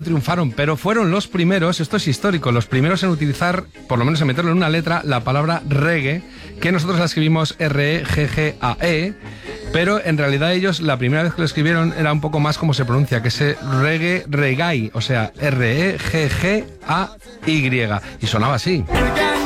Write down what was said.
triunfaron, pero fueron los primeros, esto es histórico, los primeros en utilizar, por lo menos en meterlo en una letra, la palabra reggae, que nosotros la escribimos R-E-G-G-A-E, pero en realidad ellos la primera vez que lo escribieron era un poco más como se pronuncia, que es reggae, reggae, o sea, R-E-G-G-A-Y, y sonaba así.